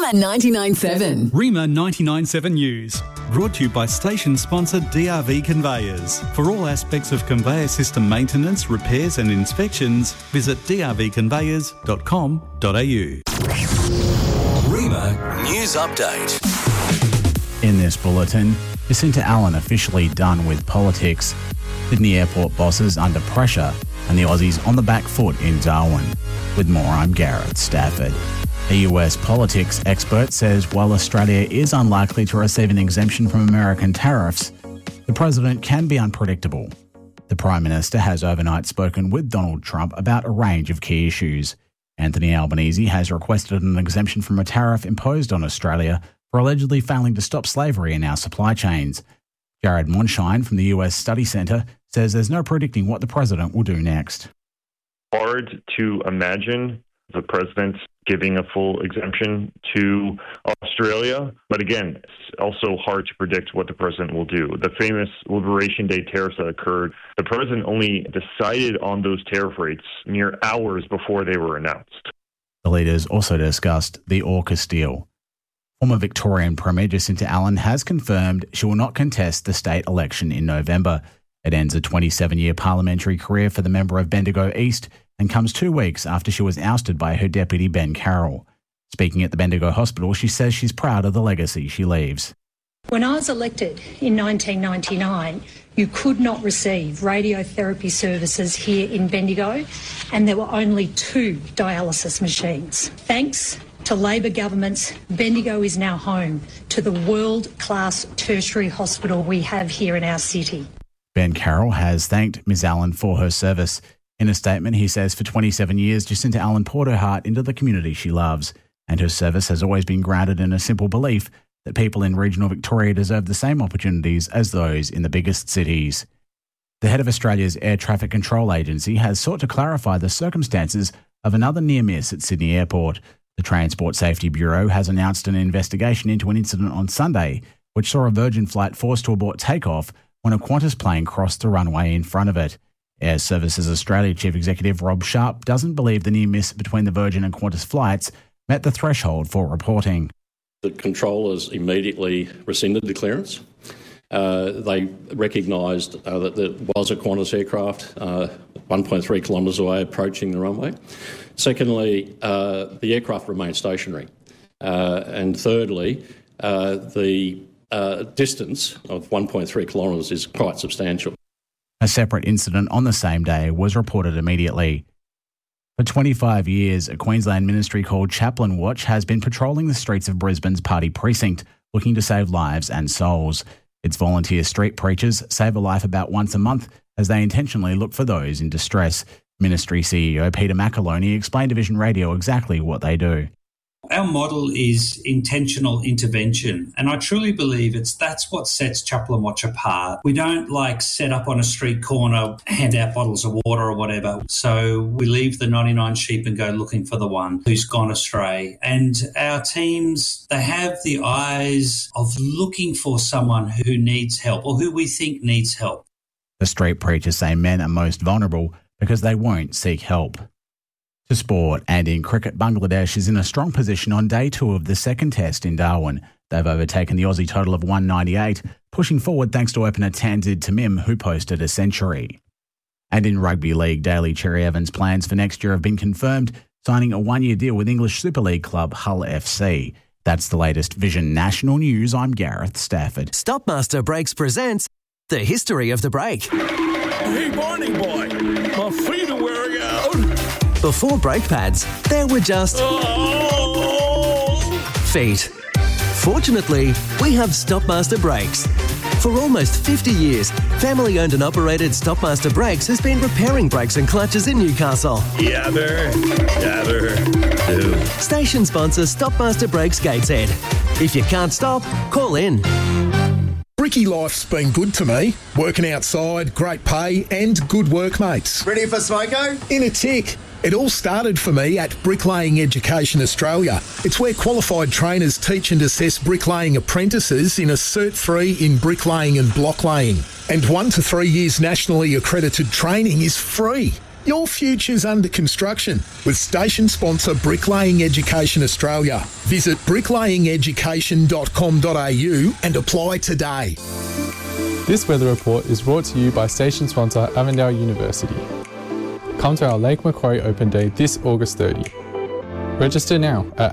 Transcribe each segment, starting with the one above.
Rima 99.7. Rima 99.7 News. Brought to you by station sponsor DRV Conveyors. For all aspects of conveyor system maintenance, repairs and inspections, visit drvconveyors.com.au. Rima News Update. In this bulletin, Jacinta Allen officially done with politics, Sydney Airport bosses under pressure, and the Aussies on the back foot in Darwin. With more, I'm Gareth Stafford. A US politics expert says while Australia is unlikely to receive an exemption from American tariffs, the president can be unpredictable. The Prime Minister has overnight spoken with Donald Trump about a range of key issues. Anthony Albanese has requested an exemption from a tariff imposed on Australia for allegedly failing to stop slavery in our supply chains. Jared Monshine from the US Study Centre says there's no predicting what the president will do next. Hard to imagine the president giving a full exemption to Australia. But again, it's also hard to predict what the president will do. The famous Liberation Day tariffs that occurred, the president only decided on those tariff rates mere hours before they were announced. The leaders also discussed the AUKUS deal. Former Victorian Premier Jacinta Allen has confirmed she will not contest the state election in November. It ends a 27-year parliamentary career for the member of Bendigo East and comes 2 weeks after she was ousted by her deputy Ben Carroll. Speaking at the Bendigo Hospital, she says she's proud of the legacy she leaves. When I was elected in 1999, you could not receive radiotherapy services here in Bendigo, and there were only 2 dialysis machines. Thanks to Labor governments, Bendigo is now home to the world-class tertiary hospital we have here in our city. Ben Carroll has thanked Ms Allen for her service. In a statement, he says for 27 years, Jacinta Allen poured her heart into the community she loves, and her service has always been grounded in a simple belief that people in regional Victoria deserve the same opportunities as those in the biggest cities. The head of Australia's Air Traffic Control Agency has sought to clarify the circumstances of another near miss at Sydney Airport. The Transport Safety Bureau has announced an investigation into an incident on Sunday which saw a Virgin flight forced to abort takeoff when a Qantas plane crossed the runway in front of it. Air Services Australia Chief Executive Rob Sharp doesn't believe the near miss between the Virgin and Qantas flights met the threshold for reporting. The controllers immediately rescinded the clearance. They recognised that there was a Qantas aircraft 1.3 kilometres away approaching the runway. Secondly, the aircraft remained stationary. And thirdly, the distance of 1.3 kilometres is quite substantial. A separate incident on the same day was reported immediately. For 25 years, a Queensland ministry called Chaplain Watch has been patrolling the streets of Brisbane's party precinct, looking to save lives and souls. Its volunteer street preachers save a life about once a month as they intentionally look for those in distress. Ministry CEO Peter McAloney explained to Vision Radio exactly what they do. Our model is intentional intervention, and I truly believe that's what sets Chaplain Watch apart. We don't set up on a street corner, hand out bottles of water or whatever. So we leave the 99 sheep and go looking for the one who's gone astray. And our teams, they have the eyes of looking for someone who needs help or who we think needs help. The street preachers say men are most vulnerable because they won't seek help. To sport, and in cricket, Bangladesh is in a strong position on day 2 of the second test in Darwin. They've overtaken the Aussie total of 198, pushing forward thanks to opener Tanzid Tamim, who posted a century. And in rugby league, Daly Cherry Evans' plans for next year have been confirmed, signing a 1-year deal with English Super League club Hull FC. That's the latest Vision National News. I'm Gareth Stafford. Stopmaster Brakes presents The History of the Brake. Hey, morning boy, my feet are wearing out. Before brake pads, there were just feet. Fortunately, we have Stopmaster Brakes. For almost 50 years, family-owned and operated Stopmaster Brakes has been repairing brakes and clutches in Newcastle. Yabber, do. Station sponsor Stopmaster Brakes Gateshead. If you can't stop, call in. Bricky life's been good to me. Working outside, great pay and good workmates. Ready for smoko? In a tick. It all started for me at Bricklaying Education Australia. It's where qualified trainers teach and assess bricklaying apprentices in a Cert 3 in bricklaying and block laying. And 1 to 3 years nationally accredited training is free. Your future's under construction with station sponsor Bricklaying Education Australia. Visit bricklayingeducation.com.au and apply today. This weather report is brought to you by station sponsor Avondale University. Come to our Lake Macquarie Open Day this August 30. Register now at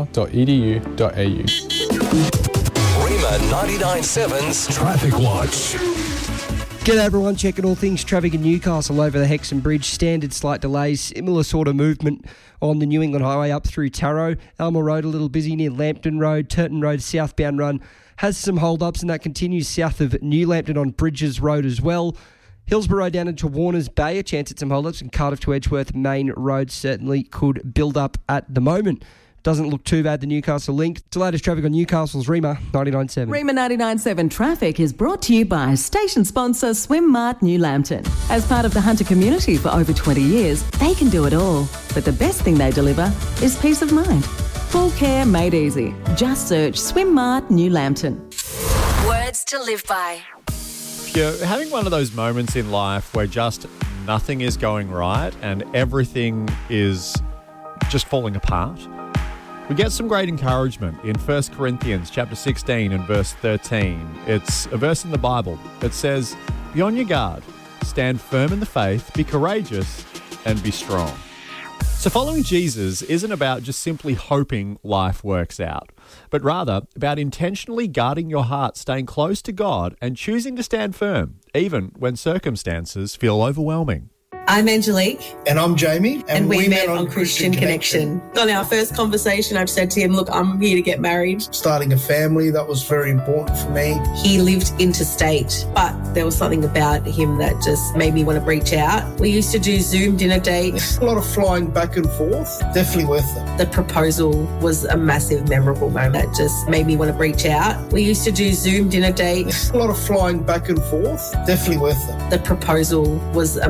avondale.edu.au. Rima 99.7's Traffic Watch. G'day everyone, checking all things traffic in Newcastle over the Hexham Bridge. Standard slight delays, similar sort of movement on the New England Highway up through Tarot. Elmer Road a little busy near Lambton Road. Turton Road southbound run has some hold-ups, and that continues south of New Lambton on Bridges Road as well. Hillsborough down into Warners Bay, a chance at some hold-ups, and Cardiff to Edgeworth Main Road certainly could build up at the moment. Doesn't look too bad, the Newcastle link. It's the latest traffic on Newcastle's Rima 99.7. Rima 99.7 Traffic is brought to you by station sponsor Swim Mart New Lambton. As part of the Hunter community for over 20 years, they can do it all. But the best thing they deliver is peace of mind. Full care made easy. Just search Swim Mart New Lambton. Words to live by. If you're having one of those moments in life where just nothing is going right and everything is just falling apart, we get some great encouragement in 1 Corinthians chapter 16 and verse 13. It's a verse in the Bible that says, "Be on your guard, stand firm in the faith, be courageous, and be strong." So following Jesus isn't about just simply hoping life works out, but rather about intentionally guarding your heart, staying close to God, and choosing to stand firm, even when circumstances feel overwhelming. I'm Angelique. And I'm Jamie. And we met on Christian Connection. On our first conversation, I've said to him, look, I'm here to get married. Starting a family, that was very important for me. He lived interstate, but there was something about him that just made me want to reach out. We used to do Zoom dinner dates. A lot of flying back and forth. Definitely worth it. The proposal was a massive, memorable moment that just made me want to reach out. We used to do Zoom dinner dates. A lot of flying back and forth. Definitely worth it. The proposal was a